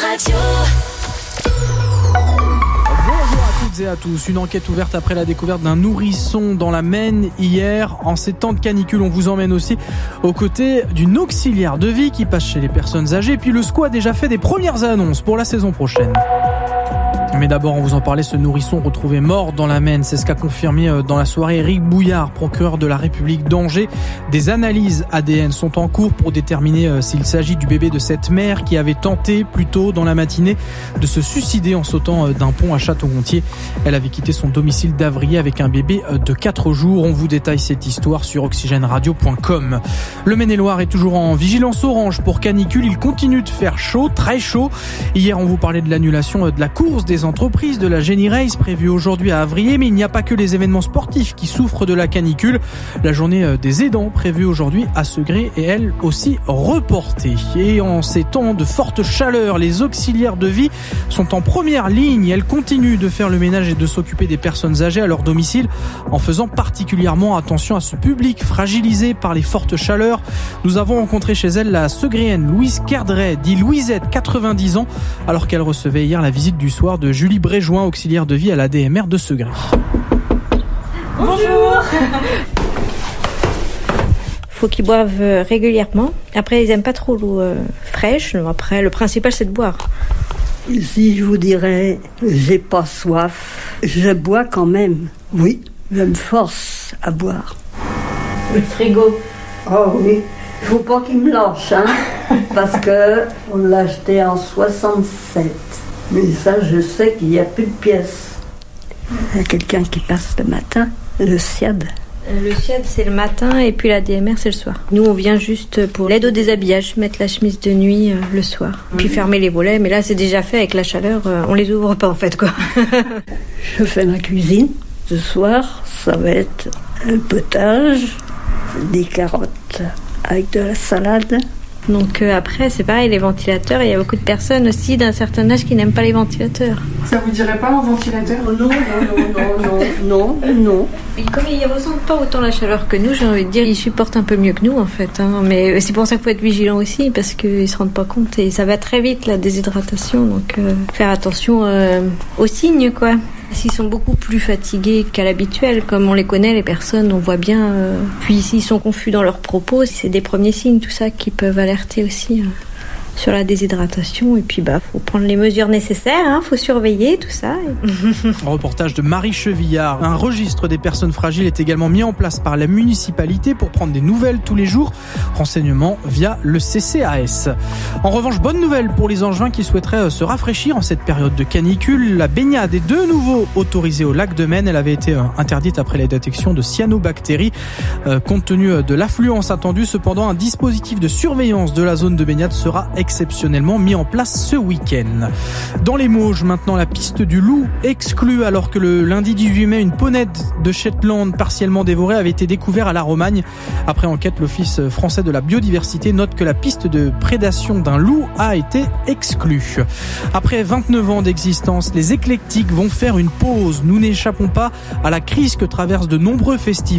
Radio. Bonjour à toutes et à tous. Une enquête ouverte après la découverte d'un nourrisson dans la Maine hier. En ces temps de canicule, on vous emmène aussi aux côtés d'une auxiliaire de vie qui passe chez les personnes âgées. Et puis le SCO a déjà fait des premières annonces pour la saison prochaine. Mais d'abord, on vous en parlait, ce nourrisson retrouvé mort dans la Maine. C'est ce qu'a confirmé dans la soirée Éric Bouillard, procureur de la République d'Angers. Des analyses ADN sont en cours pour déterminer s'il s'agit du bébé de cette mère qui avait tenté plus tôt dans la matinée de se suicider en sautant d'un pont à Château-Gontier. Elle avait quitté son domicile d'Avrier avec un bébé de 4 jours. On vous détaille cette histoire sur oxygèneradio.com. Le Maine-et-Loire est toujours en vigilance orange pour canicule. Il continue de faire chaud, très chaud. Hier, on vous parlait de l'annulation de la course des entreprises de la Jenny Race prévue aujourd'hui à Avrier, mais il n'y a pas que les événements sportifs qui souffrent de la canicule. La journée des aidants prévue aujourd'hui à Segré est elle aussi reportée. Et en ces temps de forte chaleur, les auxiliaires de vie sont en première ligne. Elles continuent de faire le ménage et de s'occuper des personnes âgées à leur domicile en faisant particulièrement attention à ce public fragilisé par les fortes chaleurs. Nous avons rencontré chez elle la Segréenne Louise Kerdret, dit Louisette, 90 ans, alors qu'elle recevait hier la visite du soir de Julie Bréjoin, auxiliaire de vie à l'ADMR de Segré. Bonjour. Faut qu'ils boivent régulièrement. Après, ils aiment pas trop l'eau fraîche. Après, le principal, c'est de boire. Si je vous dirais, j'ai pas soif, je bois quand même. Oui, je me force à boire. Le frigo. Oh oui, il faut pas qu'il me lâche, hein, parce que on l'a acheté en 67. Mais ça, je sais qu'il n'y a plus de pièces. Il y a quelqu'un qui passe le matin, le SIAD. Le SIAD, c'est le matin et puis la DMR, c'est le soir. Nous, on vient juste pour l'aide au déshabillage, mettre la chemise de nuit le soir. Puis fermer les volets, mais là, c'est déjà fait avec la chaleur. On les ouvre pas, en fait, quoi. Je fais ma cuisine. Ce soir, ça va être un potage, des carottes avec de la salade. Donc après, c'est pareil, les ventilateurs, il y a beaucoup de personnes aussi d'un certain âge qui n'aiment pas les ventilateurs. Ça vous dirait pas un ventilateur ? Non. Et comme ils ne ressentent pas autant la chaleur que nous, j'ai envie de dire, ils supportent un peu mieux que nous en fait. Hein. Mais c'est pour ça qu'il faut être vigilant aussi, parce qu'ils ne se rendent pas compte. Et ça va très vite, la déshydratation. Donc faire attention aux signes, quoi. S'ils sont beaucoup plus fatigués qu'à l'habituel, comme on les connaît, les personnes, on voit bien. Puis s'ils sont confus dans leurs propos, c'est des premiers signes, tout ça, qui peuvent alerter aussi sur la déshydratation. Et puis, faut prendre les mesures nécessaires, hein, faut surveiller tout ça. Reportage de Marie Chevillard. Un registre des personnes fragiles est également mis en place par la municipalité pour prendre des nouvelles tous les jours. Renseignements via le CCAS. En revanche, bonne nouvelle pour les Angevins qui souhaiteraient se rafraîchir en cette période de canicule. La baignade est de nouveau autorisée au lac de Maine. Elle avait été interdite après la détection de cyanobactéries. Compte tenu de l'affluence attendue, cependant, un dispositif de surveillance de la zone de baignade sera exceptionnellement mis en place ce week-end. Dans les Mauges, maintenant, la piste du loup exclue, alors que le lundi 18 mai, une ponette de Shetland partiellement dévorée avait été découverte à la Romagne. Après enquête, l'Office français de la biodiversité note que la piste de prédation d'un loup a été exclue. Après 29 ans d'existence, les éclectiques vont faire une pause. Nous n'échappons pas à la crise que traversent de nombreux festivals.